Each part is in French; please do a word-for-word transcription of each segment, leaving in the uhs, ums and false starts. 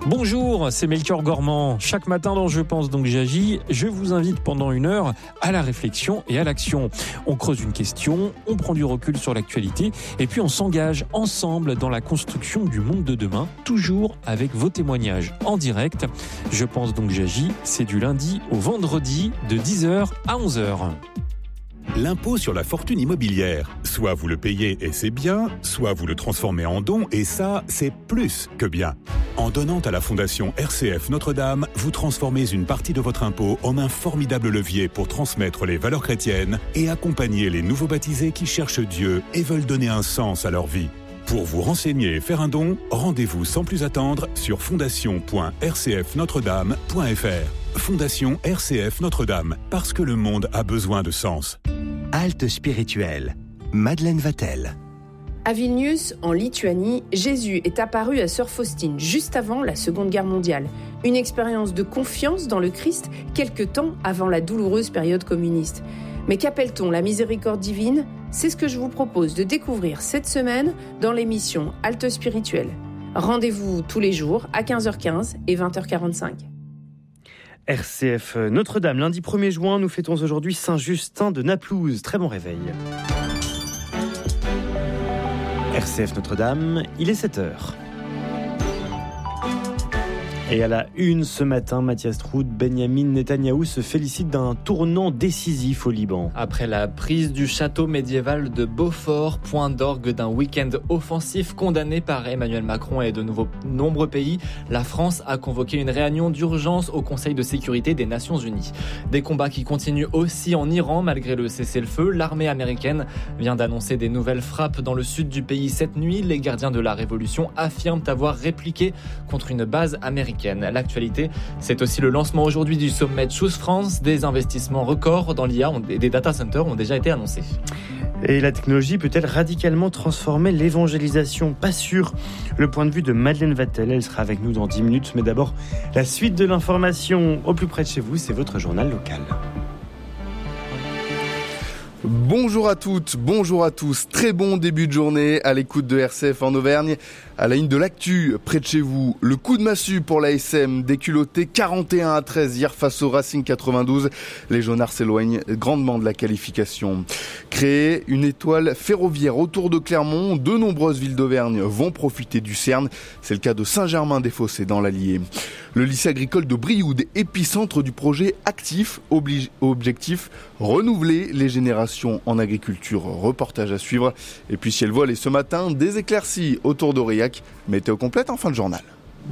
Bonjour, c'est Melchior Gormand. Chaque matin dans Je pense donc j'agis, je vous invite pendant une heure à la réflexion et à l'action. On creuse une question, on prend du recul sur l'actualité et puis on s'engage ensemble dans la construction du monde de demain, toujours avec vos témoignages en direct. Je pense donc j'agis, c'est du lundi au vendredi de dix heures à onze heures. L'impôt sur la fortune immobilière. Soit vous le payez et c'est bien, soit vous le transformez en don et ça, c'est plus que bien. En donnant à la Fondation R C F Notre-Dame, vous transformez une partie de votre impôt en un formidable levier pour transmettre les valeurs chrétiennes et accompagner les nouveaux baptisés qui cherchent Dieu et veulent donner un sens à leur vie. Pour vous renseigner et faire un don, rendez-vous sans plus attendre sur fondation point r c f notre dame point f r. Fondation R C F Notre-Dame, parce que le monde a besoin de sens. Halte spirituelle. Madeleine Vatel. À Vilnius, en Lituanie, Jésus est apparu à Sœur Faustine juste avant la Seconde Guerre mondiale. Une expérience de confiance dans le Christ quelque temps avant la douloureuse période communiste. Mais qu'appelle-t-on la miséricorde divine ? C'est ce que je vous propose de découvrir cette semaine dans l'émission Halte spirituelle. Rendez-vous tous les jours à quinze heures quinze et vingt heures quarante-cinq. R C F Notre-Dame, lundi premier juin, nous fêtons aujourd'hui Saint-Justin de Naplouse. Très bon réveil. R C F Notre-Dame, il est sept heures. Et à la une ce matin, Mathias Trout, Benyamin Netanyahou se félicite d'un tournant décisif au Liban. Après la prise du château médiéval de Beaufort, point d'orgue d'un week-end offensif condamné par Emmanuel Macron et de nouveaux, nombreux pays, la France a convoqué une réunion d'urgence au Conseil de sécurité des Nations Unies. Des combats qui continuent aussi en Iran malgré le cessez-le-feu. L'armée américaine vient d'annoncer des nouvelles frappes dans le sud du pays cette nuit. Les gardiens de la révolution affirment avoir répliqué contre une base américaine. L'actualité, c'est aussi le lancement aujourd'hui du sommet Choose France. Des investissements records dans l'I A et des data centers ont déjà été annoncés. Et la technologie peut-elle radicalement transformer l'évangélisation ? Pas sûr. Le point de vue de Madeleine Vatel, elle sera avec nous dans dix minutes. Mais d'abord, la suite de l'information au plus près de chez vous, c'est votre journal local. Bonjour à toutes, bonjour à tous. Très bon début de journée à l'écoute de R C F en Auvergne. À la ligne de l'actu, près de chez vous, le coup de massue pour l'A S M, déculotté quarante et un à treize hier face au Racing quatre-vingt-douze. Les Jaunards s'éloignent grandement de la qualification. Créer une étoile ferroviaire autour de Clermont, de nombreuses villes d'Auvergne vont profiter du CERN. C'est le cas de Saint-Germain-des-Fossés dans l'Allier. Le lycée agricole de Brioude, épicentre du projet Actif, oblige, objectif, renouveler les générations en agriculture. Reportage à suivre. Et puis ciel voilé ce matin, des éclaircies autour d'Aurillac. Météo complète en fin de journal.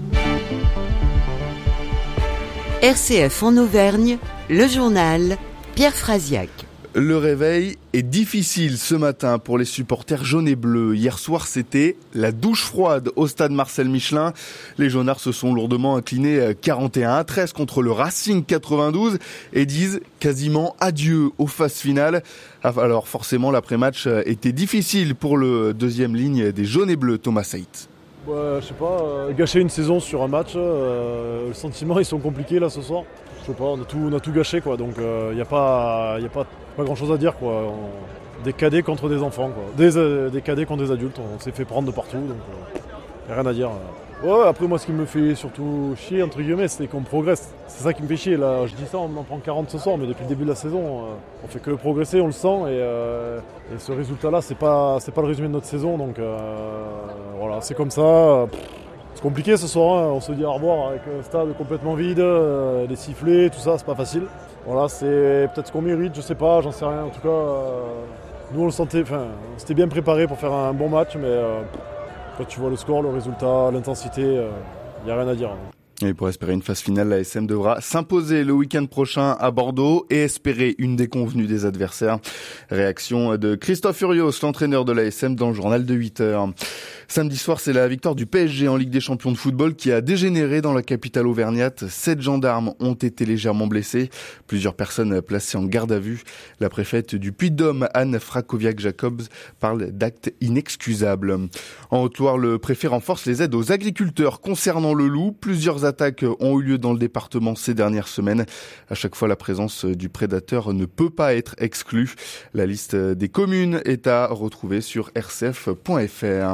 R C F en Auvergne, le journal Pierre Frasiac. Le réveil est difficile ce matin pour les supporters jaunes et bleus. Hier soir, c'était la douche froide au stade Marcel Michelin. Les Jaunards se sont lourdement inclinés quarante et un à treize contre le Racing quatre-vingt-douze et disent quasiment adieu aux phases finales. Alors forcément, l'après-match était difficile pour le deuxième ligne des jaunes et bleus, Thomas Saït. Ouais, je sais pas, euh, gâcher une saison sur un match, euh, les sentiments ils sont compliqués là ce soir. Je sais pas, on a tout, on a tout gâché quoi, donc il euh, n'y a pas, y a pas, pas grand chose à dire quoi. On, des cadets contre des enfants quoi, des, euh, des cadets contre des adultes, on s'est fait prendre de partout, donc il euh, n'y a rien à dire. Ouais, après moi ce qui me fait surtout chier entre guillemets c'est qu'on progresse, c'est ça qui me fait chier là, je dis ça, on en prend quarante ce soir mais depuis le début de la saison euh, on fait que progresser, on le sent et, euh, et ce résultat là c'est pas, c'est pas le résumé de notre saison donc euh, voilà c'est comme ça. C'est compliqué ce soir, hein. On se dit au revoir avec un stade complètement vide, euh, les sifflets, tout ça, c'est pas facile. Voilà, c'est peut-être ce qu'on mérite, je sais pas, j'en sais rien. En tout cas, euh, nous on le sentait, enfin, on s'était bien préparé pour faire un bon match, mais euh, quand tu vois le score, le résultat, l'intensité, il euh, n'y a rien à dire. Hein. Et pour espérer une phase finale, l'A S M devra s'imposer le week-end prochain à Bordeaux et espérer une déconvenue des adversaires. Réaction de Christophe Furios, l'entraîneur de l'A S M, dans le journal de huit heures. Samedi soir, c'est la victoire du P S G en Ligue des Champions de football qui a dégénéré dans la capitale auvergnate. Sept gendarmes ont été légèrement blessés. Plusieurs personnes placées en garde à vue. La préfète du Puy-de-Dôme, Anne Frakowiak-Jacobs, parle d'actes inexcusables. En Haute-Loire, le préfet renforce les aides aux agriculteurs concernant le loup. Plusieurs attaques ont eu lieu dans le département ces dernières semaines. À chaque fois, la présence du prédateur ne peut pas être exclue. La liste des communes est à retrouver sur r c f point f r.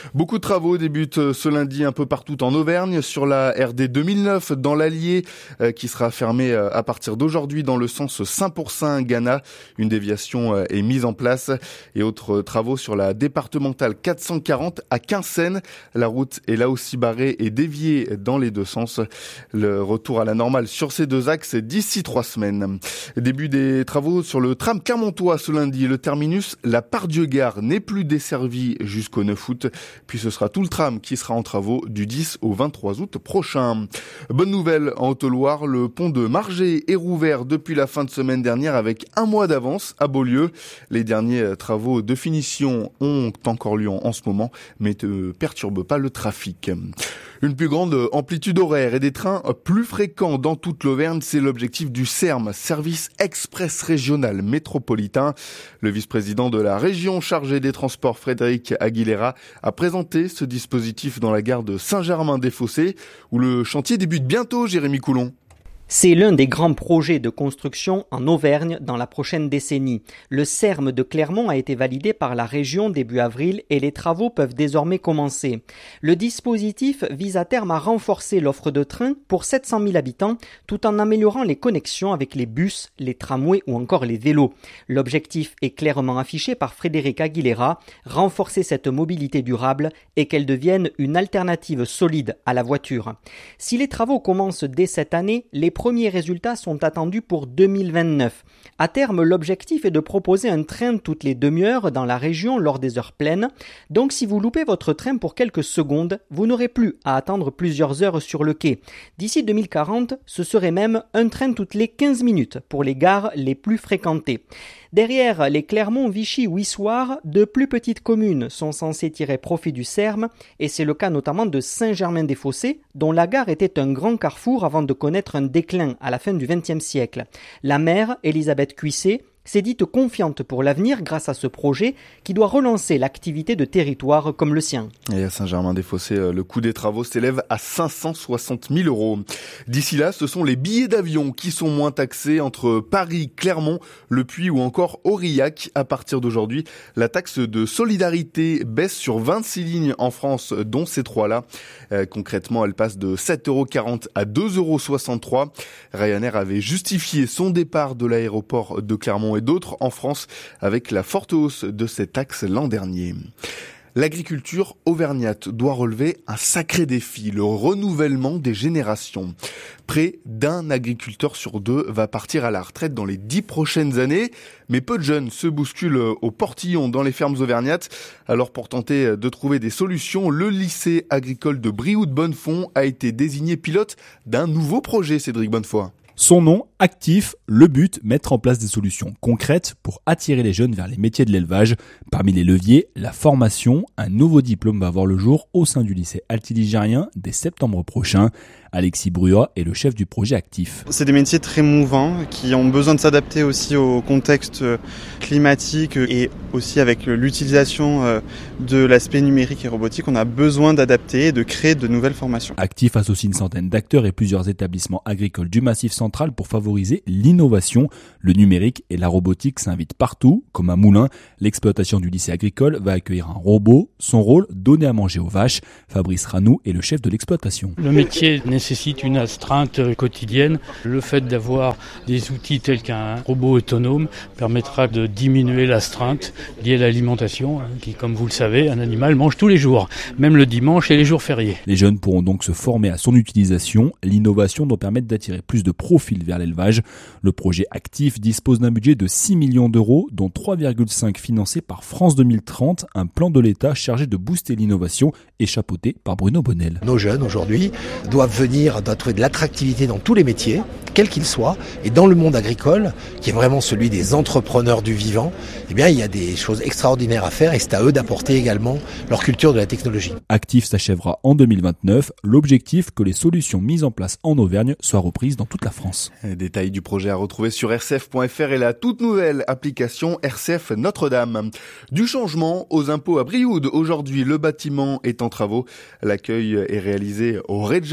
Beaucoup de travaux débutent ce lundi un peu partout en Auvergne, sur la R D deux mille neuf dans l'Allier, euh, qui sera fermée euh, à partir d'aujourd'hui dans le sens Saint-Pourçain-Gannat. Une déviation euh, est mise en place. Et autres euh, travaux sur la départementale quatre cent quarante à Quinssaines. La route est là aussi barrée et déviée dans les deux sens. Le retour à la normale sur ces deux axes d'ici trois semaines. Début des travaux sur le tram clermontois ce lundi. Le terminus La Pardieu-Gare n'est plus desservi jusqu'au neuf août. Puis ce sera tout le tram qui sera en travaux du dix au vingt-trois août prochain. Bonne nouvelle en Haute-Loire, le pont de Margé est rouvert depuis la fin de semaine dernière avec un mois d'avance à Beaulieu. Les derniers travaux de finition ont encore lieu en ce moment, mais ne perturbent pas le trafic. Une plus grande amplitude horaire et des trains plus fréquents dans toute l'Auvergne, c'est l'objectif du S E R M, Service Express Régional Métropolitain. Le vice-président de la région chargé des transports, Frédéric Aguilera, a présenté ce dispositif dans la gare de Saint-Germain-des-Fossés, où le chantier débute bientôt, Jérémy Coulon. C'est l'un des grands projets de construction en Auvergne dans la prochaine décennie. Le S E R M de Clermont a été validé par la région début avril et les travaux peuvent désormais commencer. Le dispositif vise à terme à renforcer l'offre de trains pour sept cent mille habitants tout en améliorant les connexions avec les bus, les tramways ou encore les vélos. L'objectif est clairement affiché par Frédéric Aguilera, renforcer cette mobilité durable et qu'elle devienne une alternative solide à la voiture. Si les travaux commencent dès cette année, les premiers résultats sont attendus pour deux mille vingt-neuf. À terme, l'objectif est de proposer un train toutes les demi-heures dans la région lors des heures pleines. Donc si vous loupez votre train pour quelques secondes, vous n'aurez plus à attendre plusieurs heures sur le quai. D'ici deux mille quarante, ce serait même un train toutes les quinze minutes pour les gares les plus fréquentées. Derrière les Clermont, Vichy ou Issoire, de plus petites communes sont censées tirer profit du S E R M et c'est le cas notamment de Saint-Germain-des-Fossés, dont la gare était un grand carrefour avant de connaître un déclin à la fin du vingtième siècle. La maire, Elisabeth Cuisset, s'est dite confiante pour l'avenir grâce à ce projet qui doit relancer l'activité de territoire comme le sien. Et à Saint-Germain-des-Fossés, le coût des travaux s'élève à cinq cent soixante mille euros. D'ici là, ce sont les billets d'avion qui sont moins taxés entre Paris, Clermont, Le Puy ou encore Aurillac. À partir d'aujourd'hui, la taxe de solidarité baisse sur vingt-six lignes en France, dont ces trois-là. Euh, concrètement, elle passe de sept euros quarante à deux euros soixante-trois. Ryanair avait justifié son départ de l'aéroport de Clermont et d'autres en France avec la forte hausse de cette taxe l'an dernier. L'agriculture auvergnate doit relever un sacré défi, le renouvellement des générations. Près d'un agriculteur sur deux va partir à la retraite dans les dix prochaines années, mais peu de jeunes se bousculent au portillon dans les fermes auvergnates. Alors pour tenter de trouver des solutions, le lycée agricole de Brioude-Bonnefond a été désigné pilote d'un nouveau projet, Cédric Bonnefoy. Son nom, Actif, le but, mettre en place des solutions concrètes pour attirer les jeunes vers les métiers de l'élevage. Parmi les leviers, la formation. Un nouveau diplôme va voir le jour au sein du lycée altiligérien dès septembre prochain. Alexis Bruat est le chef du projet Actif. C'est des métiers très mouvants qui ont besoin de s'adapter aussi au contexte climatique et aussi avec l'utilisation de l'aspect numérique et robotique. On a besoin d'adapter et de créer de nouvelles formations. Actif associe une centaine d'acteurs et plusieurs établissements agricoles du Massif central pour favoriser l'innovation. Le numérique et la robotique s'invitent partout, comme à Moulins. L'exploitation du lycée agricole va accueillir un robot. Son rôle, donner à manger aux vaches. Fabrice Ranou est le chef de l'exploitation. Le métier nécessite une astreinte quotidienne. Le fait d'avoir des outils tels qu'un robot autonome permettra de diminuer l'astreinte liée à l'alimentation, qui, comme vous le savez, un animal mange tous les jours, même le dimanche et les jours fériés. Les jeunes pourront donc se former à son utilisation. L'innovation doit permettre d'attirer plus de profils vers l'élevage. Le projet Actif dispose d'un budget de six millions d'euros, dont trois virgule cinq financés par France deux mille trente, un plan de l'État chargé de booster l'innovation et chapeauté par Bruno Bonnel. Nos jeunes aujourd'hui doivent venir, doivent trouver de l'attractivité dans tous les métiers, quels qu'ils soient, et dans le monde agricole, qui est vraiment celui des entrepreneurs du vivant, eh bien il y a des choses extraordinaires à faire et c'est à eux d'apporter également leur culture de la technologie. Actif s'achèvera en deux mille vingt-neuf. L'objectif, que les solutions mises en place en Auvergne soient reprises dans toute la France. Les détails du projet à retrouver sur r c f point f r et la toute nouvelle application R C F Notre-Dame. Du changement aux impôts à Brioude. Aujourd'hui, le bâtiment est en travaux. L'accueil est réalisé au rez-de-jardin.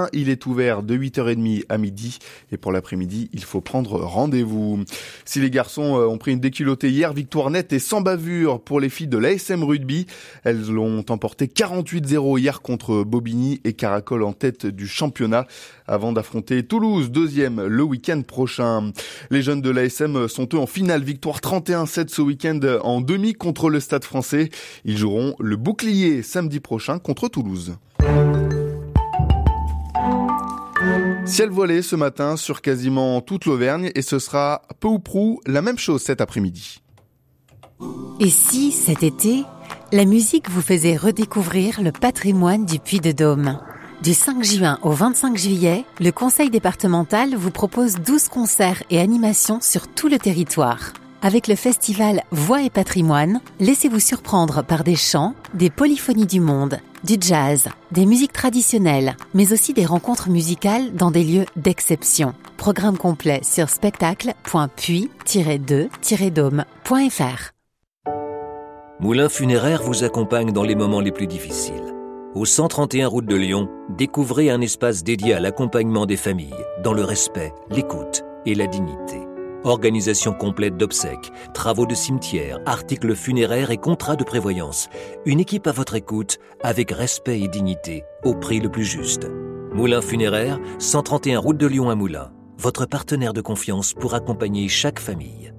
matin, il est ouvert de huit heures trente à midi. Et pour l'après-midi, il faut prendre rendez-vous. Si les garçons ont pris une déculottée hier, victoire nette et sans bavure pour les filles de l'A S M Rugby. Elles l'ont emporté quarante-huit zéro hier contre Bobigny et Caracol en tête du championnat avant d'affronter Toulouse, deuxième, le week-end prochain. Les jeunes de l'A S M sont eux en finale, victoire trente et un sept ce week-end en demi contre le Stade Français. Ils joueront le bouclier samedi prochain contre Toulouse. Ciel voilé ce matin sur quasiment toute l'Auvergne et ce sera peu ou prou la même chose cet après-midi. Et si, cet été, la musique vous faisait redécouvrir le patrimoine du Puy-de-Dôme ? Du cinq juin au vingt-cinq juillet, le Conseil départemental vous propose douze concerts et animations sur tout le territoire. Avec le festival Voix et Patrimoine, laissez-vous surprendre par des chants, des polyphonies du monde, du jazz, des musiques traditionnelles, mais aussi des rencontres musicales dans des lieux d'exception. Programme complet sur spectacle point puy tiret deux tiret dôme point f r. Moulin Funéraire vous accompagne dans les moments les plus difficiles. Au cent trente et un route de Lyon, découvrez un espace dédié à l'accompagnement des familles, dans le respect, l'écoute et la dignité. Organisation complète d'obsèques, travaux de cimetière, articles funéraires et contrats de prévoyance. Une équipe à votre écoute, avec respect et dignité, au prix le plus juste. Moulin Funéraire, cent trente et un route de Lyon à Moulins. Votre partenaire de confiance pour accompagner chaque famille.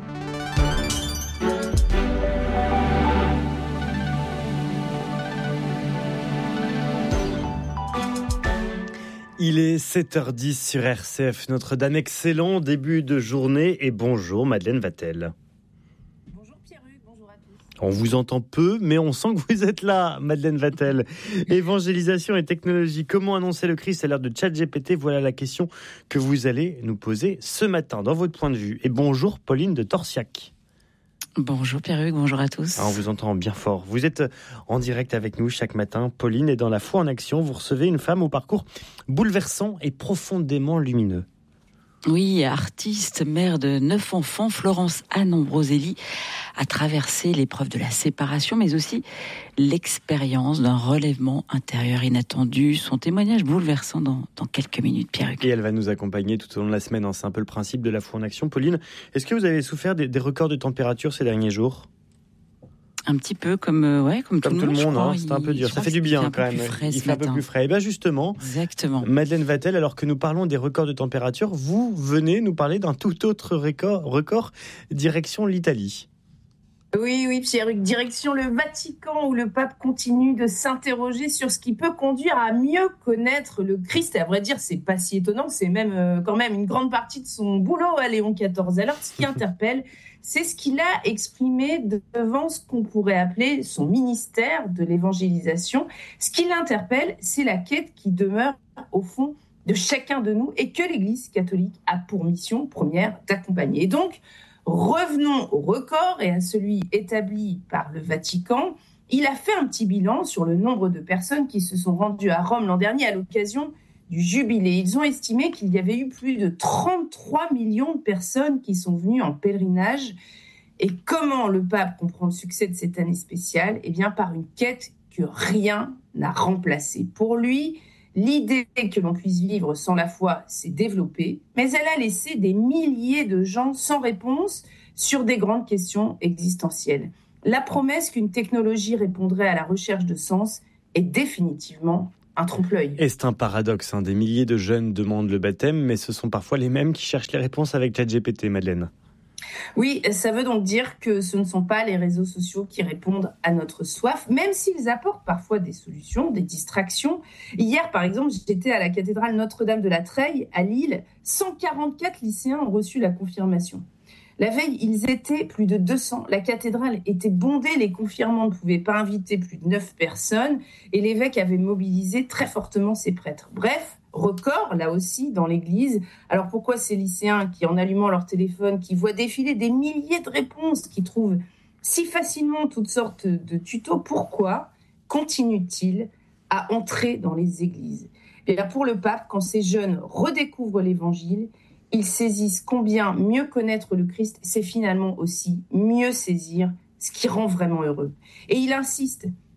Il est sept heures dix sur R C F Notre-Dame. Excellent début de journée et bonjour Madeleine Vatel. Bonjour Pierre-Hugues, bonjour à tous. On vous entend peu, mais on sent que vous êtes là, Madeleine Vatel. Évangélisation et technologie. Comment annoncer le Christ à l'heure de ChatGPT ? Voilà la question que vous allez nous poser ce matin dans votre point de vue. Et bonjour Pauline de Torsiac. Bonjour Pierre-Hugues, bonjour à tous. Ah, on vous entend bien fort. Vous êtes en direct avec nous chaque matin. Pauline est dans la foi en action. Vous recevez une femme au parcours bouleversant et profondément lumineux. Oui, artiste, mère de neuf enfants, Florence Anne Ambroselli a traversé l'épreuve de la séparation, mais aussi l'expérience d'un relèvement intérieur inattendu. Son témoignage bouleversant dans, dans quelques minutes, Pierre-Hugues. Et elle va nous accompagner tout au long de la semaine. Hein. C'est un peu le principe de la foi en action. Pauline, est-ce que vous avez souffert des, des records de température ces derniers jours ? Un petit peu comme, euh, ouais, comme, comme tout, tout le monde, monde hein, c'est un peu dur. Ça fait du bien quand même. Il fait un peu plus frais. Et bien justement, Exactement. Madeleine Vatel, alors que nous parlons des records de température, vous venez nous parler d'un tout autre record, record direction l'Italie. Oui, oui, Pierre-Hugues, direction le Vatican où le pape continue de s'interroger sur ce qui peut conduire à mieux connaître le Christ. Et à vrai dire, c'est pas si étonnant, c'est même euh, quand même une grande partie de son boulot à Léon quatorze. Alors, ce qui interpelle, c'est ce qu'il a exprimé devant ce qu'on pourrait appeler son ministère de l'évangélisation. Ce qui l'interpelle, c'est la quête qui demeure au fond de chacun de nous et que l'Église catholique a pour mission première d'accompagner. Et donc, revenons au record et à celui établi par le Vatican. Il a fait un petit bilan sur le nombre de personnes qui se sont rendues à Rome l'an dernier à l'occasion du jubilé. Ils ont estimé qu'il y avait eu plus de trente-trois millions de personnes qui sont venues en pèlerinage. Et comment le pape comprend le succès de cette année spéciale ? Eh bien, par une quête que rien n'a remplacée. Pour lui, l'idée que l'on puisse vivre sans la foi s'est développée, mais elle a laissé des milliers de gens sans réponse sur des grandes questions existentielles. La promesse qu'une technologie répondrait à la recherche de sens est définitivement un trompe-l'œil. Et c'est un paradoxe, hein. Des milliers de jeunes demandent le baptême, mais ce sont parfois les mêmes qui cherchent les réponses avec ChatGPT, Madeleine. Oui, ça veut donc dire que ce ne sont pas les réseaux sociaux qui répondent à notre soif, même s'ils apportent parfois des solutions, des distractions. Hier, par exemple, j'étais à la cathédrale Notre-Dame de la Treille, à Lille. cent quarante-quatre lycéens ont reçu la confirmation. La veille, ils étaient plus de deux cents. La cathédrale était bondée, les confirmants ne pouvaient pas inviter plus de neuf personnes et l'évêque avait mobilisé très fortement ses prêtres. Bref, record, là aussi, dans l'église. Alors pourquoi ces lycéens qui, en allumant leur téléphone, qui voient défiler des milliers de réponses, qui trouvent si facilement toutes sortes de tutos, pourquoi continuent-ils à entrer dans les églises ? Et là, pour le pape, quand ces jeunes redécouvrent l'évangile, ils saisissent combien mieux connaître le Christ, c'est finalement aussi mieux saisir ce qui rend vraiment heureux. Et il insiste,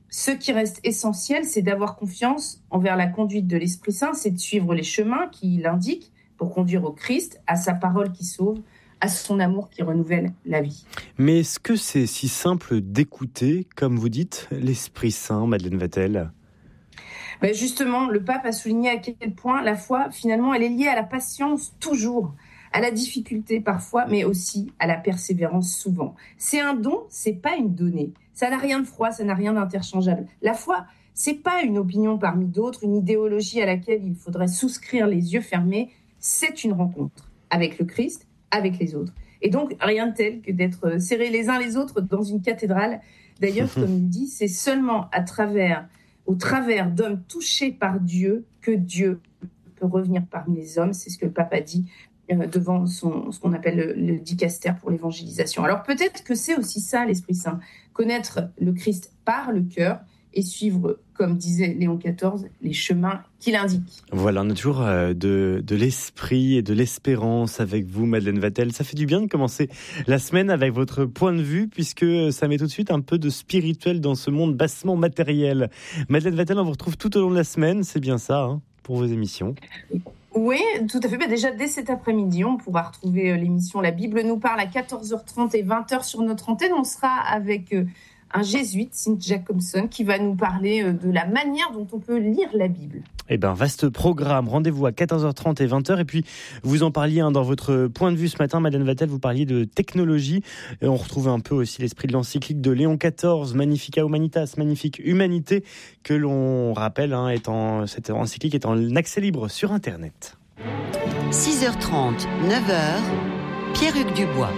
Ce qui reste essentiel, c'est d'avoir confiance envers la conduite de l'Esprit Saint, c'est de suivre les chemins qu'il indique pour conduire au Christ, à sa parole qui sauve, à son amour qui renouvelle la vie. Mais est-ce que c'est si simple d'écouter, comme vous dites, l'Esprit Saint, Madeleine Vatel ? Ben justement, le pape a souligné à quel point la foi, finalement, elle est liée à la patience toujours, à la difficulté parfois, mais aussi à la persévérance souvent. C'est un don, c'est pas une donnée. Ça n'a rien de froid, ça n'a rien d'interchangeable. La foi, c'est pas une opinion parmi d'autres, une idéologie à laquelle il faudrait souscrire les yeux fermés. C'est une rencontre avec le Christ, avec les autres. Et donc, rien de tel que d'être serrés les uns les autres dans une cathédrale. D'ailleurs, comme il dit, c'est seulement à travers, au travers d'hommes touchés par Dieu que Dieu peut revenir parmi les hommes. C'est ce que le pape a dit euh, devant son, ce qu'on appelle le, le dicaster pour l'évangélisation. Alors peut-être que c'est aussi ça l'Esprit Saint, connaître le Christ par le cœur et suivre, comme disait Léon quatorze, les chemins qu'il indique. Voilà, on a toujours euh, de, de l'esprit et de l'espérance avec vous, Madeleine Vatel. Ça fait du bien de commencer la semaine avec votre point de vue, puisque ça met tout de suite un peu de spirituel dans ce monde bassement matériel. Madeleine Vatel, on vous retrouve tout au long de la semaine, c'est bien ça, hein, pour vos émissions. Oui, tout à fait. Bah déjà, dès cet après-midi, on pourra retrouver l'émission La Bible nous parle à quatorze heures trente et vingt heures sur notre antenne. On sera avec un jésuite, Sint Jacobson, qui va nous parler de la manière dont on peut lire la Bible. Eh bien, vaste programme. Rendez-vous à quatorze heures trente et vingt heures. Et puis, vous en parliez hein, dans votre point de vue ce matin, Madeleine Vatel, vous parliez de technologie. Et on retrouve un peu aussi l'esprit de l'encyclique de Léon quatorze, Magnificat Humanitas, Magnifique Humanité, que l'on rappelle, hein, étant, cette encyclique est en accès libre sur Internet. six heures trente, neuf heures, Pierre-Hugues Dubois.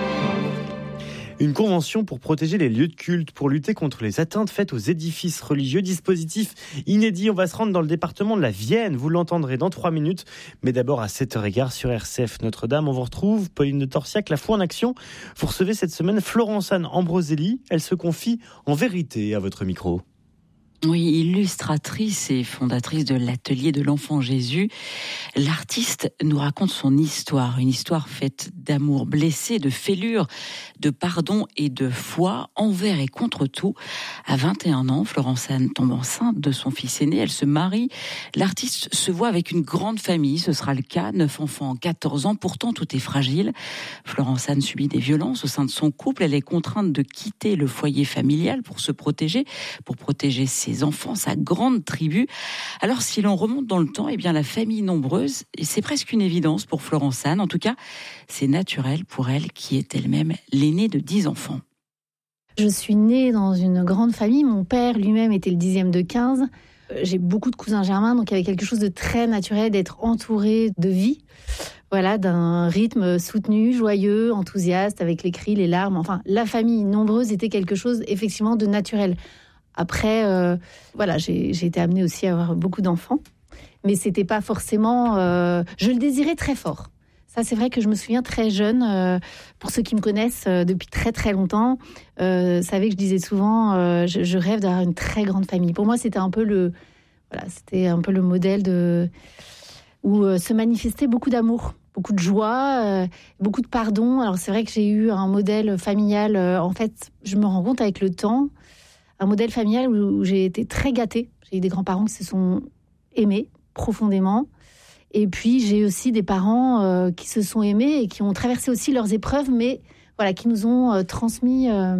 Une convention pour protéger les lieux de culte, pour lutter contre les atteintes faites aux édifices religieux. Dispositif inédit. On va se rendre dans le département de la Vienne. Vous l'entendrez dans trois minutes. Mais d'abord à sept heures quinze sur R C F Notre-Dame. On vous retrouve, Pauline de Torsiac, la foi en action. Vous recevez cette semaine Florence-Anne Ambroselli. Elle se confie en vérité à votre micro. Oui, illustratrice et fondatrice de l'atelier de l'enfant Jésus, l'artiste nous raconte son histoire, une histoire faite d'amour blessé, de fêlure, de pardon et de foi envers et contre tout. À vingt et un ans, Florence-Anne tombe enceinte de son fils aîné, elle se marie. L'artiste se voit avec une grande famille, ce sera le cas, neuf enfants en quatorze ans, pourtant tout est fragile. Florence-Anne subit des violences au sein de son couple, elle est contrainte de quitter le foyer familial pour se protéger, pour protéger ses enfants, sa grande tribu. Alors si l'on remonte dans le temps, eh bien la famille nombreuse, c'est presque une évidence pour Florence-Anne. En tout cas, c'est naturel pour elle qui est elle-même l'aînée de dix enfants. Je suis née dans une grande famille. Mon père lui-même était le dixième de quinze. J'ai beaucoup de cousins germains, donc il y avait quelque chose de très naturel d'être entourée de vie. Voilà, d'un rythme soutenu, joyeux, enthousiaste, avec les cris, les larmes. Enfin, la famille nombreuse était quelque chose effectivement de naturel. Après, euh, voilà, j'ai, j'ai été amenée aussi à avoir beaucoup d'enfants, mais c'était pas forcément. Euh, je le désirais très fort. Ça, c'est vrai que je me souviens très jeune. Euh, pour ceux qui me connaissent euh, depuis très très longtemps, euh, savaient que je disais souvent, euh, je, je rêve d'avoir une très grande famille. Pour moi, c'était un peu le, voilà, c'était un peu le modèle de où euh, se manifestait beaucoup d'amour, beaucoup de joie, euh, beaucoup de pardon. Alors c'est vrai que j'ai eu un modèle familial. Euh, en fait, je me rends compte avec le temps. Un modèle familial où j'ai été très gâtée. J'ai eu des grands-parents qui se sont aimés profondément. Et puis, j'ai aussi des parents euh, qui se sont aimés et qui ont traversé aussi leurs épreuves, mais voilà, qui nous ont euh, transmis euh,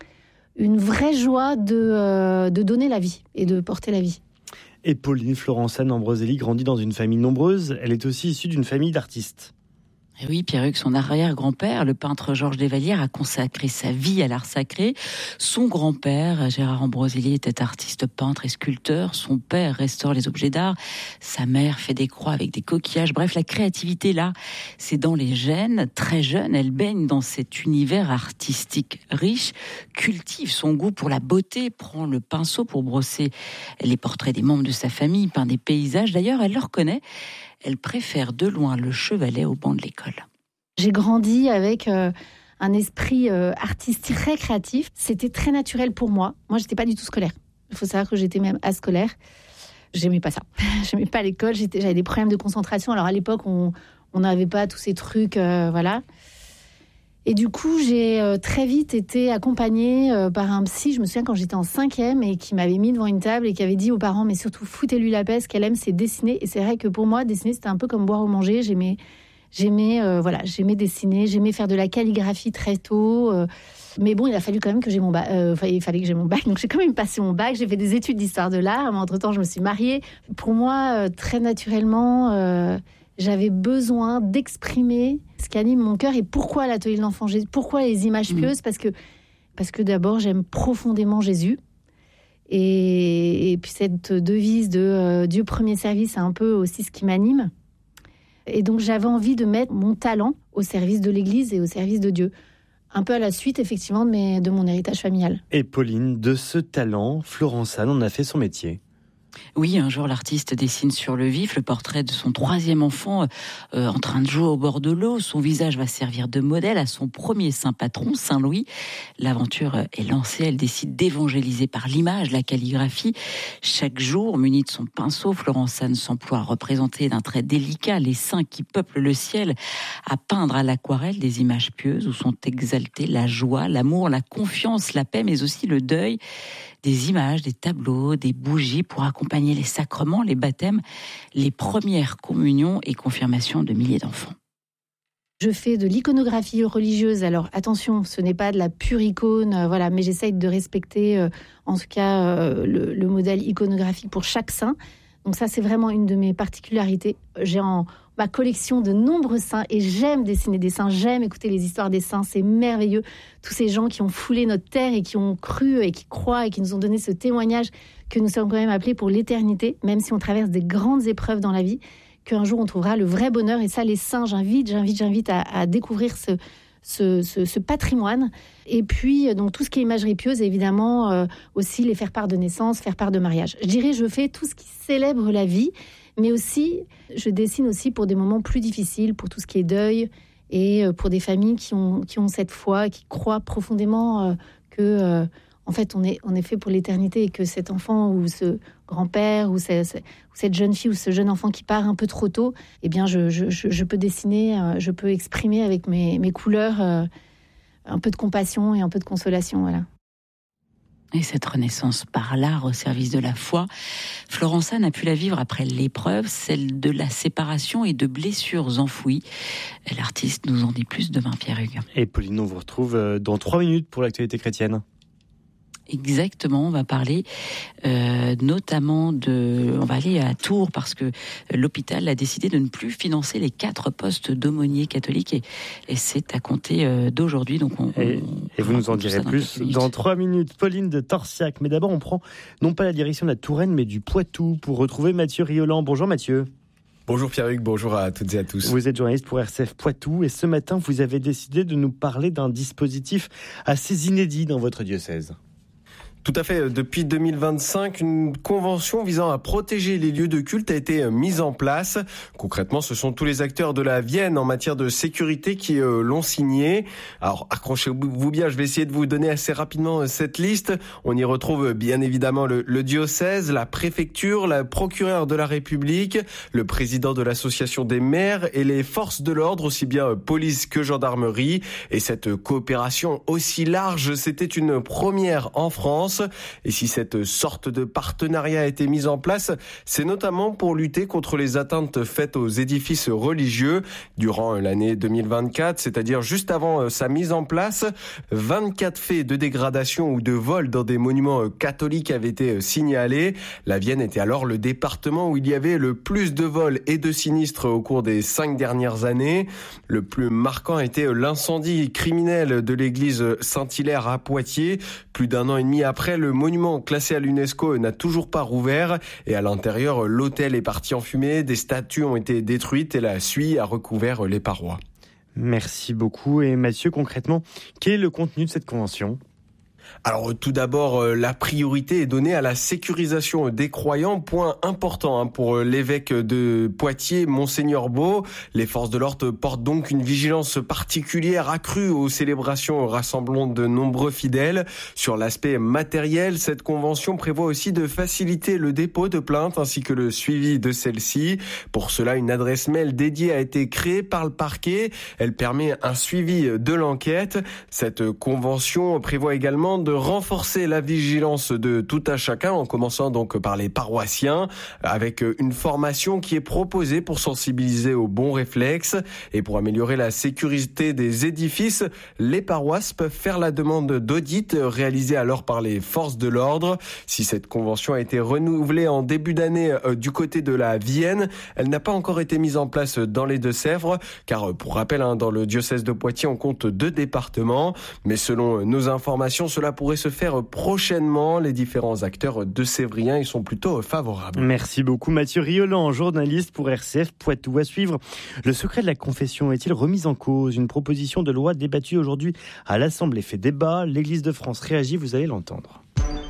une vraie joie de, euh, de donner la vie et de porter la vie. Et Pauline Florence-Anne Ambroselli grandit dans une famille nombreuse. Elle est aussi issue d'une famille d'artistes. Et oui, Pierre-Hugues, son arrière-grand-père, le peintre Georges Desvallières, a consacré sa vie à l'art sacré. Son grand-père, Gérard Ambroselli, était artiste peintre et sculpteur. Son père restaure les objets d'art. Sa mère fait des croix avec des coquillages. Bref, la créativité, là, c'est dans les gènes. Très jeune, elle baigne dans cet univers artistique riche, cultive son goût pour la beauté, prend le pinceau pour brosser les portraits des membres de sa famille, peint des paysages. D'ailleurs, elle le reconnaît. Elle préfère de loin le chevalet au banc de l'école. J'ai grandi avec euh, un esprit euh, artistique très créatif. C'était très naturel pour moi. Moi, j'étais pas du tout scolaire. Il faut savoir que j'étais même ascolaire. J'aimais pas ça. J'aimais pas l'école. J'étais, j'avais des problèmes de concentration. Alors à l'époque, on on n'avait pas tous ces trucs, euh, voilà. Et du coup, j'ai euh, très vite été accompagnée euh, par un psy, je me souviens quand j'étais en cinquième, et qui m'avait mis devant une table et qui avait dit aux parents, mais surtout foutez-lui la paix, ce qu'elle aime, c'est dessiner. Et c'est vrai que pour moi, dessiner, c'était un peu comme boire ou manger. J'aimais, j'aimais, euh, voilà, j'aimais dessiner, j'aimais faire de la calligraphie très tôt. Euh, mais bon, il a fallu quand même que j'ai mon bac. Euh, il fallait que j'ai mon bac, donc j'ai quand même passé mon bac. J'ai fait des études d'histoire de l'art, mais entre-temps, je me suis mariée. Pour moi, euh, très naturellement... Euh, J'avais besoin d'exprimer ce qui anime mon cœur et pourquoi l'atelier de l'enfant Jésus, pourquoi les images pieuses, parce que, parce que d'abord, j'aime profondément Jésus. Et, et puis cette devise de euh, Dieu premier service, c'est un peu aussi ce qui m'anime. Et donc, j'avais envie de mettre mon talent au service de l'Église et au service de Dieu. Un peu à la suite, effectivement, de, mes, de mon héritage familial. Et Pauline, de ce talent, Florence Anne en a fait son métier. Oui, un jour, l'artiste dessine sur le vif le portrait de son troisième enfant euh, en train de jouer au bord de l'eau. Son visage va servir de modèle à son premier saint patron, Saint Louis. L'aventure est lancée, elle décide d'évangéliser par l'image, la calligraphie. Chaque jour, munie de son pinceau, Florence Anne s'emploie à représenter d'un trait délicat les saints qui peuplent le ciel, à peindre à l'aquarelle des images pieuses où sont exaltées la joie, l'amour, la confiance, la paix, mais aussi le deuil. Des images, des tableaux, des bougies pour accompagner les sacrements, les baptêmes, les premières communions et confirmations de milliers d'enfants. Je fais de l'iconographie religieuse. Alors attention, ce n'est pas de la pure icône, euh, voilà, mais j'essaye de respecter, euh, en tout cas, euh, le, le modèle iconographique pour chaque saint. Donc ça, c'est vraiment une de mes particularités. J'ai en ma collection de nombreux saints et j'aime dessiner des saints, j'aime écouter les histoires des saints, c'est merveilleux. Tous ces gens qui ont foulé notre terre et qui ont cru et qui croient et qui nous ont donné ce témoignage que nous sommes quand même appelés pour l'éternité, même si on traverse des grandes épreuves dans la vie, qu'un jour on trouvera le vrai bonheur. Et ça, les saints, j'invite, j'invite, j'invite à, à découvrir ce, ce, ce, ce patrimoine. Et puis, donc tout ce qui est imagerie pieuse, évidemment, euh, aussi les faire part de naissance, faire part de mariage. Je dirais, je fais tout ce qui célèbre la vie, mais aussi, je dessine aussi pour des moments plus difficiles, pour tout ce qui est deuil, et pour des familles qui ont, qui ont cette foi, qui croient profondément euh, que, euh, en fait, on est, on est fait pour l'éternité, et que cet enfant ou ce grand-père ou, ce, ce, ou cette jeune fille ou ce jeune enfant qui part un peu trop tôt, eh bien, je, je, je, je peux dessiner, euh, je peux exprimer avec mes, mes couleurs euh, un peu de compassion et un peu de consolation, voilà. Et cette renaissance par l'art au service de la foi, Florence Anne a pu la vivre après l'épreuve, celle de la séparation et de blessures enfouies. L'artiste nous en dit plus demain, Pierre-Hugues. Et Pauline, on vous retrouve dans trois minutes pour l'actualité chrétienne. Exactement, on va parler euh, notamment de... On va aller à Tours parce que l'hôpital a décidé de ne plus financer les quatre postes d'aumôniers catholiques et, et c'est à compter euh, d'aujourd'hui. Donc on, et, on, et vous nous en direz plus dans trois minutes. Pauline de Torsiac. Mais d'abord, on prend non pas la direction de la Touraine, mais du Poitou pour retrouver Mathieu Rioland. Bonjour Mathieu. Bonjour Pierre-Hugues, bonjour à toutes et à tous. Vous êtes journaliste pour R C F Poitou et ce matin, vous avez décidé de nous parler d'un dispositif assez inédit dans votre diocèse. Tout à fait. Depuis deux mille vingt-cinq, une convention visant à protéger les lieux de culte a été mise en place. Concrètement, ce sont tous les acteurs de la Vienne en matière de sécurité qui euh, l'ont signée. Alors, accrochez-vous bien, je vais essayer de vous donner assez rapidement cette liste. On y retrouve bien évidemment le, le diocèse, la préfecture, la procureure de la République, le président de l'association des maires et les forces de l'ordre, aussi bien police que gendarmerie. Et cette coopération aussi large, c'était une première en France. Et si cette sorte de partenariat a été mise en place, c'est notamment pour lutter contre les atteintes faites aux édifices religieux. Durant l'année deux mille vingt-quatre, c'est-à-dire juste avant sa mise en place, vingt-quatre faits de dégradation ou de vol dans des monuments catholiques avaient été signalés. La Vienne était alors le département où il y avait le plus de vols et de sinistres au cours des cinq dernières années. Le plus marquant était l'incendie criminel de l'église Saint-Hilaire à Poitiers. Plus d'un an et demi après, Après, le monument classé à l'UNESCO n'a toujours pas rouvert et à l'intérieur, l'autel est parti en fumée, des statues ont été détruites et la suie a recouvert les parois. Merci beaucoup. Et Mathieu, concrètement, quel est le contenu de cette convention ? Alors tout d'abord, la priorité est donnée à la sécurisation des croyants, point important pour l'évêque de Poitiers, Monseigneur Beau. Les forces de l'ordre portent donc une vigilance particulière accrue aux célébrations rassemblant de nombreux fidèles. Sur l'aspect matériel, cette convention prévoit aussi de faciliter le dépôt de plaintes ainsi que le suivi de celles-ci. Pour cela, une adresse mail dédiée a été créée par le parquet. Elle permet un suivi de l'enquête. Cette convention prévoit également de de renforcer la vigilance de tout à chacun, en commençant donc par les paroissiens, avec une formation qui est proposée pour sensibiliser aux bons réflexes. Et pour améliorer la sécurité des édifices, les paroisses peuvent faire la demande d'audit réalisée alors par les forces de l'ordre. Si cette convention a été renouvelée en début d'année euh, du côté de la Vienne, elle n'a pas encore été mise en place dans les Deux-Sèvres, car pour rappel, hein, dans le diocèse de Poitiers, on compte deux départements. Mais selon nos informations, cela pourrait se faire prochainement. Les différents acteurs de Sévrien y sont plutôt favorables. Merci beaucoup Mathieu Riolan, journaliste pour R C F Poitou. À suivre, le secret de la confession est-il remis en cause? Une proposition de loi débattue aujourd'hui à l'Assemblée fait débat. L'Église de France réagit, vous allez l'entendre.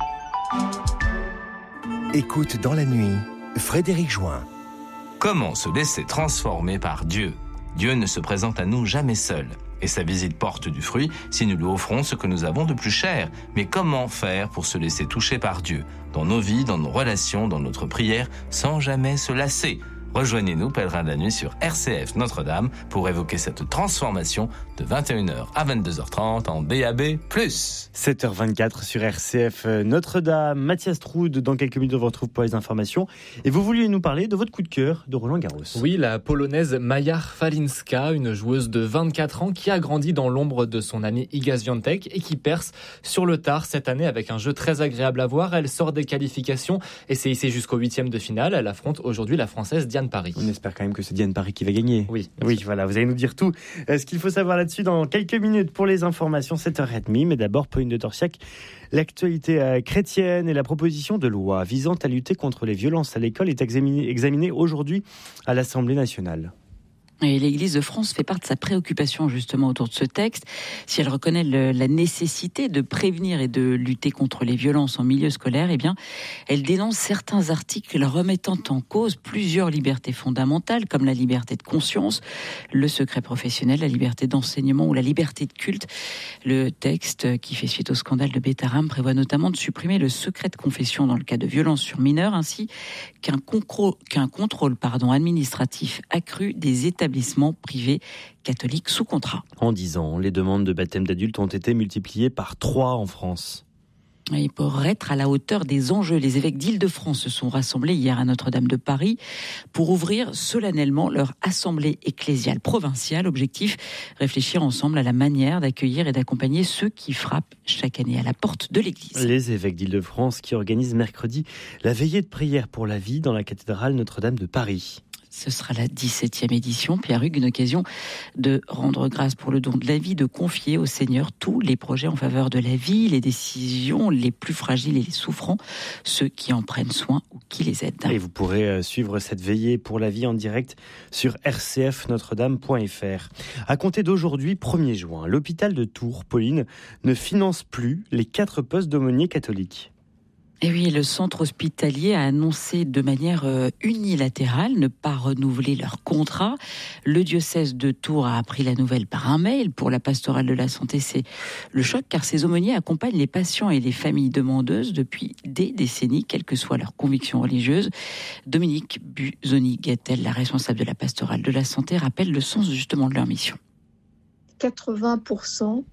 Écoute dans la nuit, Frédéric Join. Comment se laisser transformer par Dieu? Dieu ne se présente à nous jamais seul. Et sa visite porte du fruit si nous lui offrons ce que nous avons de plus cher. Mais comment faire pour se laisser toucher par Dieu, dans nos vies, dans nos relations, dans notre prière, sans jamais se lasser? Rejoignez-nous, pèlerins de la nuit, sur R C F Notre-Dame pour évoquer cette transformation de vingt et une heures à vingt-deux heures trente en D A B plus. sept heures vingt-quatre sur R C F Notre-Dame. Mathias Troud, dans quelques minutes, on vous retrouve pour les informations. Et vous vouliez nous parler de votre coup de cœur de Roland Garros. Oui, la polonaise Maja Falinska, une joueuse de vingt-quatre ans qui a grandi dans l'ombre de son ami Iga Świątek et qui perce sur le tard cette année avec un jeu très agréable à voir. Elle sort des qualifications et s'est hissée jusqu'au huitième de finale. Elle affronte aujourd'hui la Française Diane Paris. On espère quand même que c'est Diane Paris qui va gagner. Oui. Oui, voilà, vous allez nous dire tout. Ce qu'il faut savoir là-dessus dans quelques minutes pour les informations, sept heures trente. Mais d'abord, Pauline de Torsiac, l'actualité chrétienne et la proposition de loi visant à lutter contre les violences à l'école est examinée, examinée aujourd'hui à l'Assemblée nationale. Et l'Église de France fait part de sa préoccupation justement autour de ce texte. Si elle reconnaît le, la nécessité de prévenir et de lutter contre les violences en milieu scolaire, eh bien, elle dénonce certains articles remettant en cause plusieurs libertés fondamentales, comme la liberté de conscience, le secret professionnel, la liberté d'enseignement ou la liberté de culte. Le texte, qui fait suite au scandale de Bétaram, prévoit notamment de supprimer le secret de confession dans le cas de violences sur mineurs, ainsi qu'un, concro- qu'un contrôle pardon, administratif accru des établissements privés catholiques sous contrat. En dix ans, les demandes de baptême d'adultes ont été multipliées par trois en France. Et pour être à la hauteur des enjeux, les évêques d'Île-de-France se sont rassemblés hier à Notre-Dame de Paris pour ouvrir solennellement leur assemblée ecclésiale provinciale. Objectif, réfléchir ensemble à la manière d'accueillir et d'accompagner ceux qui frappent chaque année à la porte de l'église. Les évêques d'Île-de-France qui organisent mercredi la veillée de prière pour la vie dans la cathédrale Notre-Dame de Paris. Ce sera la dix-septième édition. Pierre Hugues, une occasion de rendre grâce pour le don de la vie, de confier au Seigneur tous les projets en faveur de la vie, les décisions les plus fragiles et les souffrants, ceux qui en prennent soin ou qui les aident. Et vous pourrez suivre cette veillée pour la vie en direct sur r c f notre dame point f r. À compter d'aujourd'hui, premier juin, l'hôpital de Tours, Pauline, ne finance plus les quatre postes d'aumôniers catholiques. Et oui, le centre hospitalier a annoncé de manière unilatérale ne pas renouveler leur contrat. Le diocèse de Tours a appris la nouvelle par un mail. Pour la pastorale de la santé, c'est le choc car ces aumôniers accompagnent les patients et les familles demandeuses depuis des décennies, quelles que soient leurs convictions religieuses. Dominique Busoni-Gattel, la responsable de la pastorale de la santé, rappelle le sens justement de leur mission. quatre-vingts pour cent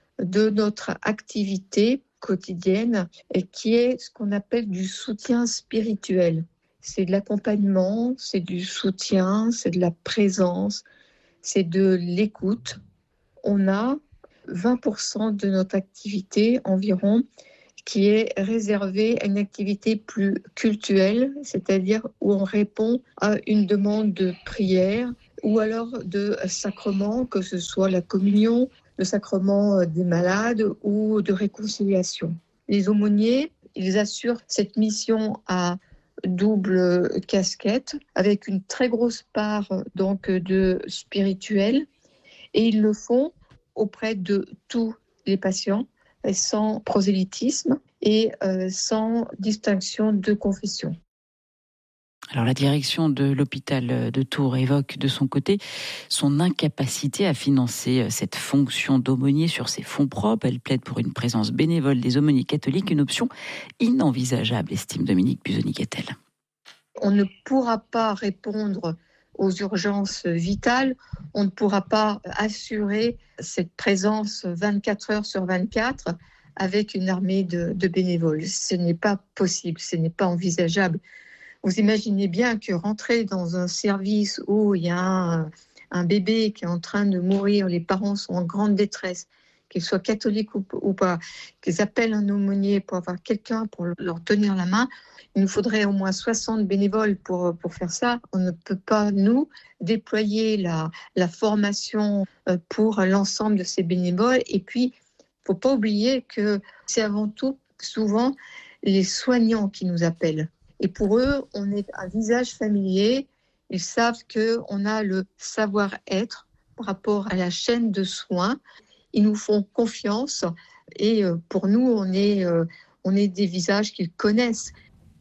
de notre activité quotidienne et qui est ce qu'on appelle du soutien spirituel. C'est de l'accompagnement, c'est du soutien, c'est de la présence, c'est de l'écoute. On a vingt pour cent de notre activité environ qui est réservée à une activité plus cultuelle, c'est-à-dire où on répond à une demande de prière ou alors de sacrement, que ce soit la communion, le sacrement des malades ou de réconciliation. Les aumôniers, ils assurent cette mission à double casquette avec une très grosse part donc de spirituel et ils le font auprès de tous les patients sans prosélytisme et euh, sans distinction de confession. Alors la direction de l'hôpital de Tours évoque de son côté son incapacité à financer cette fonction d'aumônier sur ses fonds propres. Elle plaide pour une présence bénévole des aumôniers catholiques, une option inenvisageable, estime Dominique Buzoni-Guettel. On ne pourra pas répondre aux urgences vitales, on ne pourra pas assurer cette présence vingt-quatre heures sur vingt-quatre avec une armée de, de bénévoles. Ce n'est pas possible, ce n'est pas envisageable. Vous imaginez bien que rentrer dans un service où il y a un, un bébé qui est en train de mourir, les parents sont en grande détresse, qu'ils soient catholiques ou, ou pas, qu'ils appellent un aumônier pour avoir quelqu'un pour leur tenir la main, il nous faudrait au moins soixante bénévoles pour, pour faire ça. On ne peut pas, nous, déployer la, la formation pour l'ensemble de ces bénévoles. Et puis, il ne faut pas oublier que c'est avant tout, souvent, les soignants qui nous appellent. Et pour eux, on est un visage familier. Ils savent qu'on a le savoir-être par rapport à la chaîne de soins. Ils nous font confiance et pour nous, on est, on est des visages qu'ils connaissent.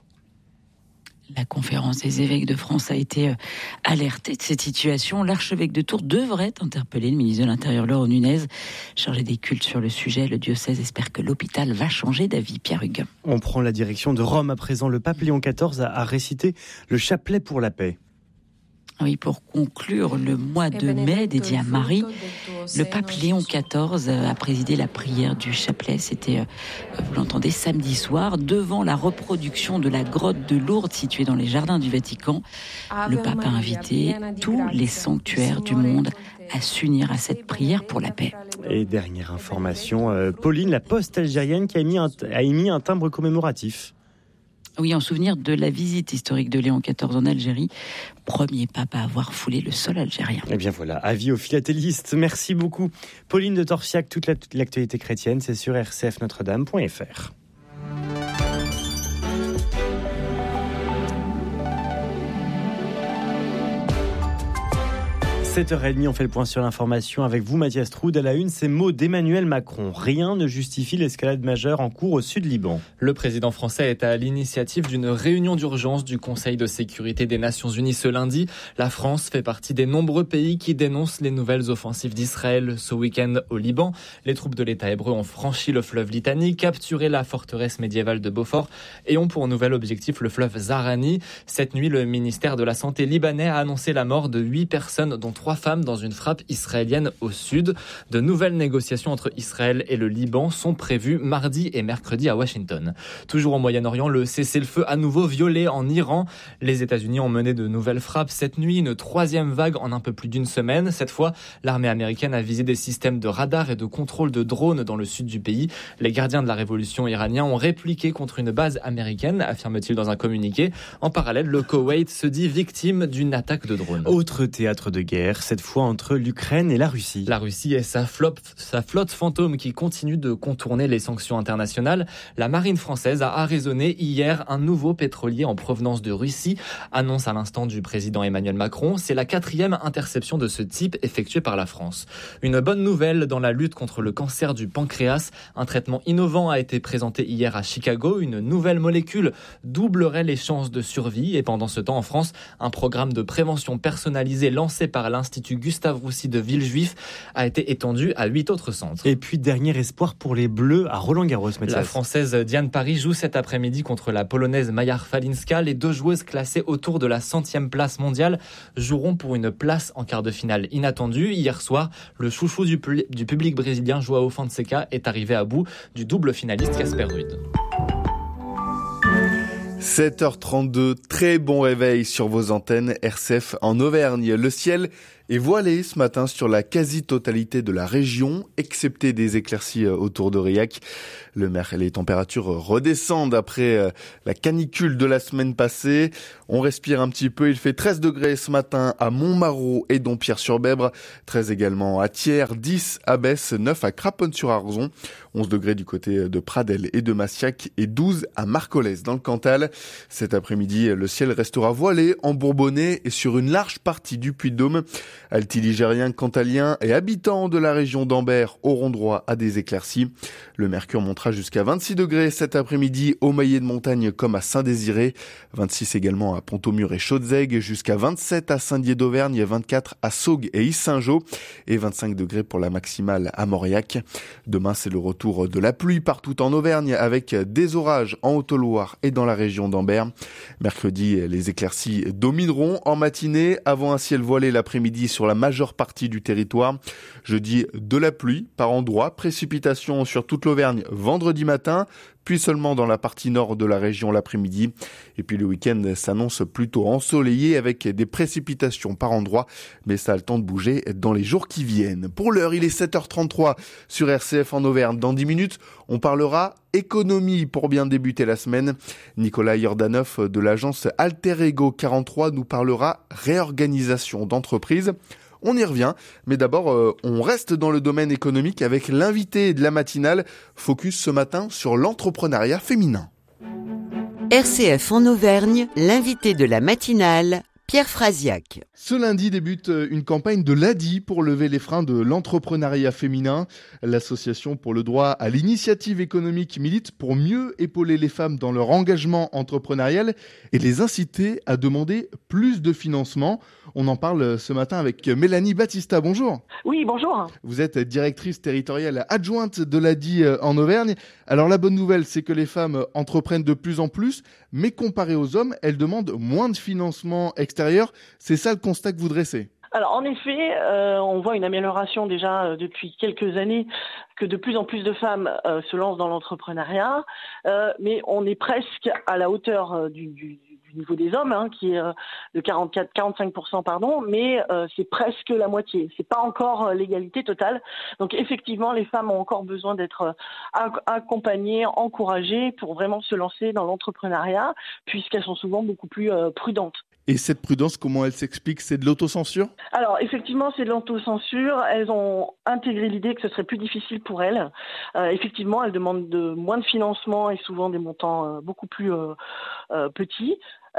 La conférence des évêques de France a été alertée de cette situation. L'archevêque de Tours devrait interpeller le ministre de l'Intérieur, Laurent Nunez, chargé des cultes sur le sujet. Le diocèse espère que l'hôpital va changer d'avis. Pierre Hugues. On prend la direction de Rome à présent. Le pape Léon quatorze a, a récité le chapelet pour la paix. Oui, pour conclure le mois de mai dédié à Marie, le pape Léon quatorze a présidé la prière du chapelet. C'était, vous l'entendez, samedi soir, devant la reproduction de la grotte de Lourdes située dans les jardins du Vatican. Le pape a invité tous les sanctuaires du monde à s'unir à cette prière pour la paix. Et dernière information, euh, Pauline, la poste algérienne qui a émis un, a émis un timbre commémoratif. Oui, en souvenir de la visite historique de Léon quatorze en Algérie, premier pape à avoir foulé le sol algérien. Et bien voilà, avis aux philatélistes. Merci beaucoup. Pauline de Torsiac, toute l'actualité chrétienne, c'est sur r c f notre dame point f r. sept heures trente, on fait le point sur l'information avec vous, Mathias Troud. À la une, ces mots d'Emmanuel Macron. Rien ne justifie l'escalade majeure en cours au sud Liban. Le président français est à l'initiative d'une réunion d'urgence du Conseil de sécurité des Nations Unies ce lundi. La France fait partie des nombreux pays qui dénoncent les nouvelles offensives d'Israël ce week-end au Liban. Les troupes de l'État hébreu ont franchi le fleuve Litani, capturé la forteresse médiévale de Beaufort et ont pour nouvel objectif le fleuve Zahrani. Cette nuit, le ministère de la Santé libanais a annoncé la mort de huit personnes, dont trois femmes dans une frappe israélienne au sud. De nouvelles négociations entre Israël et le Liban sont prévues mardi et mercredi à Washington. Toujours au Moyen-Orient, le cessez-le-feu à nouveau violé en Iran. Les États-Unis ont mené de nouvelles frappes cette nuit, une troisième vague en un peu plus d'une semaine. Cette fois, l'armée américaine a visé des systèmes de radar et de contrôle de drones dans le sud du pays. Les gardiens de la révolution iraniens ont répliqué contre une base américaine, affirme-t-il dans un communiqué. En parallèle, le Koweït se dit victime d'une attaque de drone. Autre théâtre de guerre, cette fois entre l'Ukraine et la Russie. La Russie et sa flotte, sa flotte fantôme qui continue de contourner les sanctions internationales. La marine française a arraisonné hier un nouveau pétrolier en provenance de Russie, annonce à l'instant du président Emmanuel Macron. C'est la quatrième interception de ce type effectuée par la France. Une bonne nouvelle dans la lutte contre le cancer du pancréas. Un traitement innovant a été présenté hier à Chicago. Une nouvelle molécule doublerait les chances de survie. Et pendant ce temps, en France, un programme de prévention personnalisé lancé par l'Institut Gustave Roussy de Villejuif a été étendu à huit autres centres. Et puis, dernier espoir pour les Bleus à Roland-Garros. Mathias. La Française Diane Paris joue cet après-midi contre la Polonaise Maja Falinska. Les deux joueuses classées autour de la centième place mondiale joueront pour une place en quart de finale inattendue. Hier soir, le chouchou du, pu- du public brésilien João Fonseca est arrivé à bout du double finaliste Casper Ruud. sept heures trente-deux, très bon réveil sur vos antennes R C F en Auvergne. Le ciel est voilé ce matin sur la quasi-totalité de la région, excepté des éclaircies autour d'Aurillac. Le mer, les températures redescendent après la canicule de la semaine passée. On respire un petit peu. Il fait treize degrés ce matin à Montmarault et Dompierre-sur-Bèbre. treize également à Thiers, dix à Besse, neuf à Craponne-sur-Arzon, onze degrés du côté de Pradelles et de Massiac et douze à Marcollès dans le Cantal. Cet après-midi, le ciel restera voilé en Bourbonnais et sur une large partie du Puy-de-Dôme. Altiligériens, Cantaliens et habitants de la région d'Ambert auront droit à des éclaircies. Le mercure montera jusqu'à vingt-six degrés cet après-midi au Maillet de Montagne comme à Saint-Désiré. vingt-six également à Pont-au-Mur et Chaudzègue, jusqu'à vingt-sept à Saint-Dié d'Auvergne, vingt-quatre à Saugues et Yssingeaux et vingt-cinq degrés pour la maximale à Mauriac. Demain, c'est le retour de la pluie partout en Auvergne avec des orages en Haute-Loire et dans la région d'Ambert. Mercredi, les éclaircies domineront en matinée avant un ciel voilé l'après-midi sur la majeure partie du territoire. Jeudi, de la pluie par endroits, précipitations sur toute l'Auvergne vendredi matin, puis seulement dans la partie nord de la région l'après-midi. Et puis le week-end s'annonce plutôt ensoleillé avec des précipitations par endroits, mais ça a le temps de bouger dans les jours qui viennent. Pour l'heure, il est sept heures trente-trois sur R C F en Auvergne. Dans dix minutes, on parlera économie pour bien débuter la semaine. Nicolas Jordanov de l'agence Alter Ego quarante-trois nous parlera réorganisation d'entreprise. On y revient, mais d'abord, euh, on reste dans le domaine économique avec l'invité de la matinale. Focus ce matin sur l'entrepreneuriat féminin. R C F en Auvergne, l'invité de la matinale, Pierre Frasiac. Ce lundi débute une campagne de l'A D I pour lever les freins de l'entrepreneuriat féminin. L'association pour le droit à l'initiative économique milite pour mieux épauler les femmes dans leur engagement entrepreneurial et les inciter à demander plus de financement. On en parle ce matin avec Mélanie Battista. Bonjour. Oui, bonjour. Vous êtes directrice territoriale adjointe de l'A D I en Auvergne. Alors la bonne nouvelle, c'est que les femmes entreprennent de plus en plus, mais comparées aux hommes, elles demandent moins de financement extérieur. C'est ça le constat que vous dressez? Alors en effet, euh, on voit une amélioration déjà euh, depuis quelques années, que de plus en plus de femmes euh, se lancent dans l'entrepreneuriat, euh, mais on est presque à la hauteur euh, du, du, du niveau des hommes, hein, qui est euh, de quarante-quatre, quarante-cinq pour cent, pardon, mais euh, c'est presque la moitié. C'est pas encore euh, l'égalité totale. Donc effectivement, les femmes ont encore besoin d'être euh, accompagnées, encouragées pour vraiment se lancer dans l'entrepreneuriat, puisqu'elles sont souvent beaucoup plus euh, prudentes. Et cette prudence, comment elle s'explique? C'est de l'autocensure? Alors effectivement, c'est de l'autocensure. Elles ont intégré l'idée que ce serait plus difficile pour elles. Euh, effectivement, elles demandent de moins de financement et souvent des montants euh, beaucoup plus euh, euh, petits.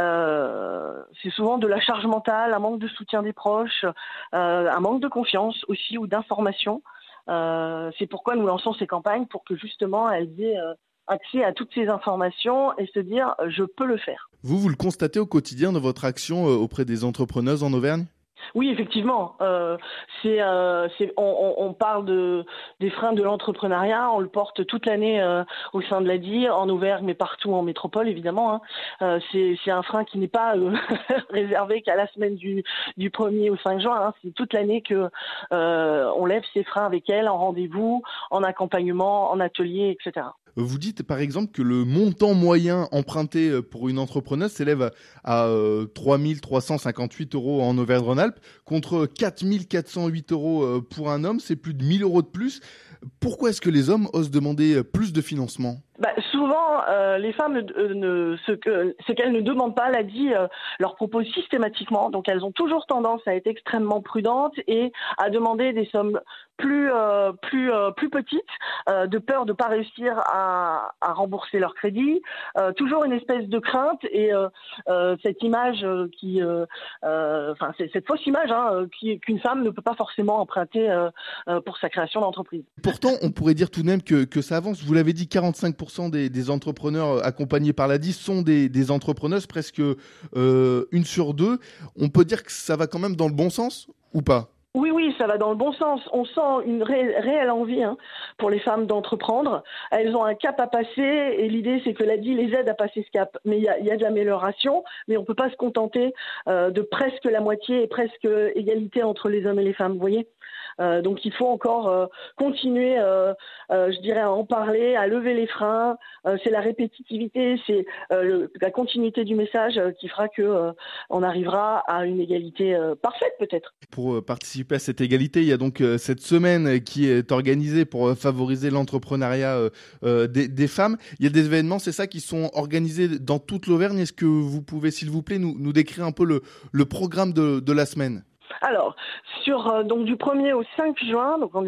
Euh, c'est souvent de la charge mentale, un manque de soutien des proches, euh, un manque de confiance aussi ou d'information. Euh, c'est pourquoi nous lançons ces campagnes, pour que justement elles aient euh, accès à toutes ces informations et se dire « je peux le faire ». Vous, vous le constatez au quotidien dans votre action auprès des entrepreneuses en Auvergne? Oui, effectivement. Euh, c'est, euh, c'est, on, on parle de, des freins de l'entrepreneuriat. On le porte toute l'année euh, au sein de l'A D I, en Auvergne, mais partout en métropole, évidemment. Hein. Euh, c'est, c'est un frein qui n'est pas euh, réservé qu'à la semaine du, du premier au cinq juin. Hein. C'est toute l'année que euh, on lève ces freins avec elles, en rendez-vous, en accompagnement, en atelier, et cetera. Vous dites par exemple que le montant moyen emprunté pour une entrepreneuse s'élève à euh, trois mille trois cent cinquante-huit euros en Auvergne-Rhône-Alpes contre quatre mille quatre cent huit euros pour un homme, c'est plus de mille euros de plus. Pourquoi est-ce que les hommes osent demander plus de financement? Bah, souvent, euh, les femmes, ne, ne, ce, que, ce qu'elles ne demandent pas, l'A D I euh, leur propose systématiquement. Donc, elles ont toujours tendance à être extrêmement prudentes et à demander des sommes plus euh, plus euh, plus petites, euh, de peur de pas réussir à, à rembourser leur crédit. Euh, toujours une espèce de crainte et euh, euh, cette image qui, euh, euh, enfin, c'est cette fausse image hein, qui, qu'une femme ne peut pas forcément emprunter euh, euh, pour sa création d'entreprise. Pourtant, on pourrait dire tout de même que, que ça avance. Vous l'avez dit, quarante-cinq pour cent des, des entrepreneurs accompagnés par l'A D I sont des, des entrepreneuses, presque euh, une sur deux. On peut dire que ça va quand même dans le bon sens ou pas? Oui, oui, ça va dans le bon sens. On sent une ré- réelle envie hein, pour les femmes d'entreprendre. Elles ont un cap à passer et l'idée, c'est que l'A D I les aide à passer ce cap. Mais il y a, y a de l'amélioration, mais on ne peut pas se contenter euh, de presque la moitié et presque égalité entre les hommes et les femmes, vous voyez. Euh, donc il faut encore euh, continuer, euh, euh, je dirais, à en parler, à lever les freins. Euh, c'est la répétitivité, c'est euh, le, la continuité du message euh, qui fera que euh, on arrivera à une égalité euh, parfaite peut-être. Pour euh, participer à cette égalité, il y a donc euh, cette semaine qui est organisée pour euh, favoriser l'entrepreneuriat euh, euh, des, des femmes. Il y a des événements, c'est ça, qui sont organisés dans toute l'Auvergne. Est-ce que vous pouvez, s'il vous plaît, nous, nous décrire un peu le, le programme de, de la semaine? Alors, sur euh, donc du premier au cinq juin, donc on